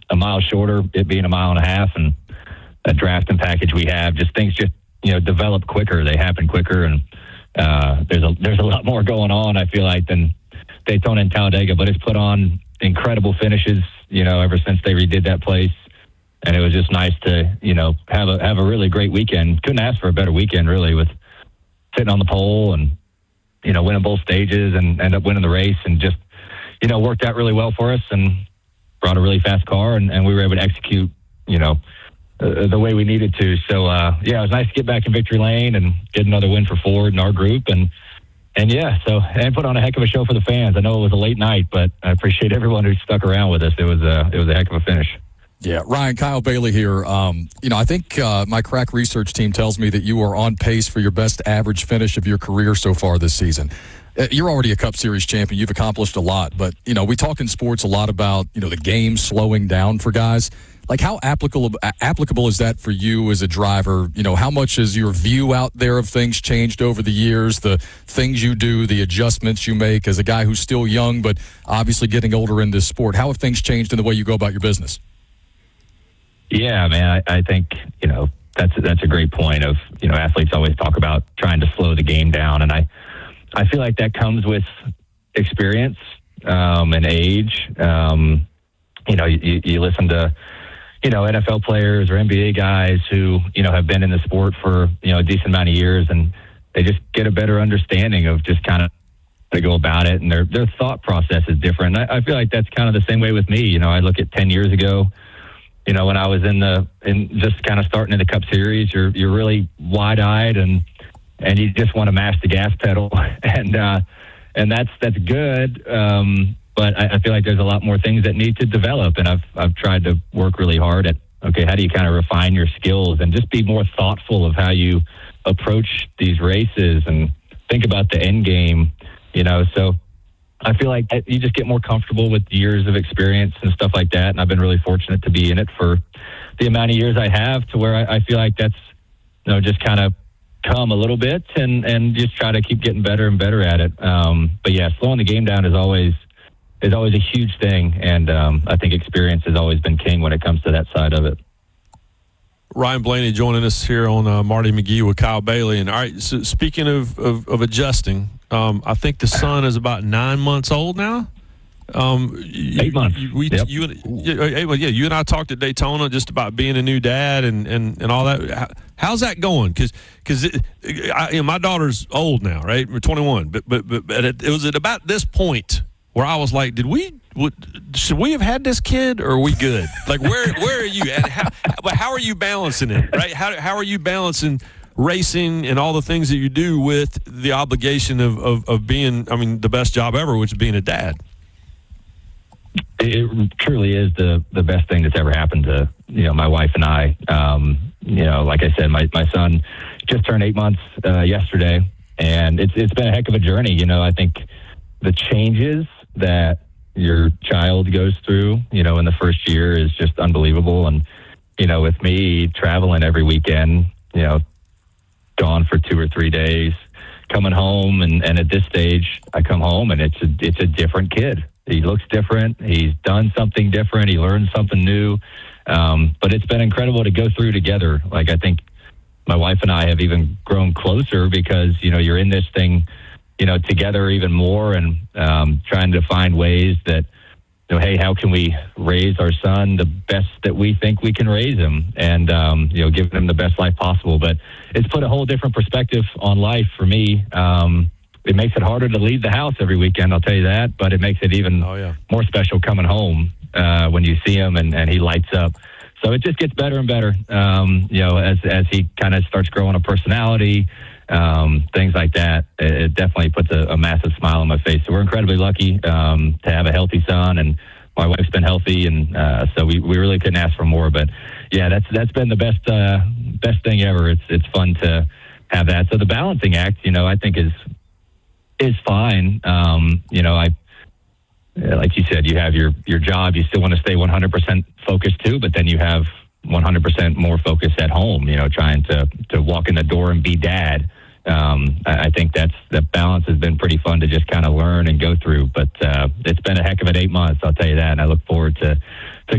a mile shorter, it being a mile and a half, and a draft and package we have, just things develop quicker. They happen quicker, and there's a lot more going on, I feel like, than Daytona and Talladega, but it's put on incredible finishes, ever since they redid that place. And it was just nice to, have a really great weekend. Couldn't ask for a better weekend, really, with sitting on the pole and, winning both stages and end up winning the race, and just, worked out really well for us and brought a really fast car, and we were able to execute, the way we needed to. So, it was nice to get back in victory lane and get another win for Ford and our group. And put on a heck of a show for the fans. I know it was a late night, but I appreciate everyone who stuck around with us. It was a heck of a finish. Yeah, Ryan, Kyle Bailey here. I think my crack research team tells me that you are on pace for your best average finish of your career so far this season. You're already a Cup Series champion. You've accomplished a lot, but, we talk in sports a lot about, the game slowing down for guys. Like, how applicable is that for you as a driver? How much has your view out there of things changed over the years, the things you do, the adjustments you make as a guy who's still young but obviously getting older in this sport? How have things changed in the way you go about your business? Yeah, man, I think, that's a great point of, athletes always talk about trying to slow the game down. And I feel like that comes with experience and age. You listen to, NFL players or NBA guys who, have been in the sport for, a decent amount of years, and they just get a better understanding of just kind of to go about it. And their thought process is different. I feel like that's kind of the same way with me. I look at 10 years ago, when I was in just kind of starting in the Cup Series, you're really wide-eyed and you just want to mash the gas pedal, and that's good. But I feel like there's a lot more things that need to develop, and I've tried to work really hard at, okay, how do you kind of refine your skills and just be more thoughtful of how you approach these races and think about the end game, So I feel like you just get more comfortable with years of experience and stuff like that, and I've been really fortunate to be in it for the amount of years I have, to where I feel like that's, just kind of come a little bit and just try to keep getting better and better at it. But yeah, slowing the game down is always a huge thing, and I think experience has always been king when it comes to that side of it. Ryan Blaney joining us here on Marty McGee with Kyle Bailey. And all right, so speaking of adjusting, I think the son is about 9 months old now. 8 months. You and I talked at Daytona just about being a new dad and all that. How's that going? Because my daughter's old now, right? We're 21, but it was at about this point where I was like, should we have had this kid, or are we good? Like, where are you at? How are you balancing it, right? How are you balancing racing and all the things that you do with the obligation of being, the best job ever, which is being a dad? It truly is the best thing that's ever happened to, my wife and I. Like I said, my son just turned 8 months yesterday, and it's been a heck of a journey. I think the changes that your child goes through, in the first year is just unbelievable. And, with me traveling every weekend, gone for 2 or 3 days, coming home, and at this stage I come home and it's a different kid. He looks different. He's done something different. He learned something new. But it's been incredible to go through together. Like, I think my wife and I have even grown closer because, you're in this thing, together even more, and trying to find ways that, hey, how can we raise our son the best that we think we can raise him, and, give him the best life possible. But it's put a whole different perspective on life for me. It makes it harder to leave the house every weekend, I'll tell you that, but it makes it even more special coming home when you see him and he lights up. So it just gets better and better, as he kind of starts growing a personality, things like that. It definitely puts a massive smile on my face. So we're incredibly lucky to have a healthy son, and my wife's been healthy, and so we really couldn't ask for more. But yeah, that's been the best thing ever. It's fun to have that. So the balancing act, I think is fine. Like you said, you have your job. You still want to stay 100% focused too, but then you have 100% more focus at home, trying to walk in the door and be dad. I think that balance has been pretty fun to just kind of learn and go through, but it's been a heck of an 8 months, I'll tell you that. And I look forward to